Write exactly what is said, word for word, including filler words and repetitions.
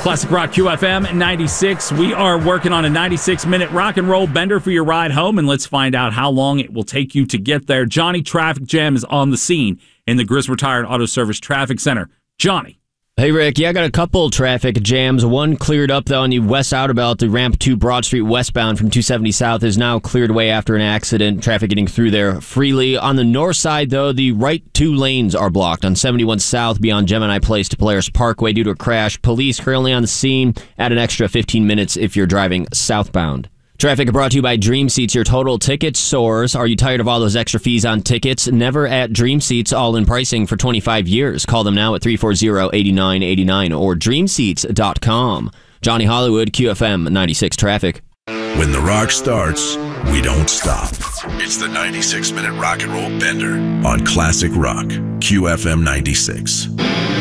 Classic Rock Q F M ninety-six. We are working on a ninety-six minute rock and roll bender for your ride home, and let's find out how long it will take you to get there. Johnny Traffic Jam is on the scene in the Griswold Retired Auto Service Traffic Center. Johnny. Hey, Rick. Yeah, I got a couple traffic jams. One cleared up, though, on the west Outerbout. The ramp to Broad Street westbound from two seventy South is now cleared away after an accident. Traffic getting through there freely. On the north side, though, the right two lanes are blocked on seventy-one South beyond Gemini Place to Polaris Parkway due to a crash. Police currently on the scene. Add an extra fifteen minutes if you're driving southbound. Traffic brought to you by Dream Seats. Your total ticket soars. Are you tired of all those extra fees on tickets? Never at Dream Seats, all-in pricing for twenty-five years. Call them now at three four zero, eight nine eight nine or dream seats dot com. Johnny Hollywood, Q F M ninety-six Traffic. When the rock starts, we don't stop. It's the ninety-six minute rock and roll bender on Classic Rock, Q F M ninety-six.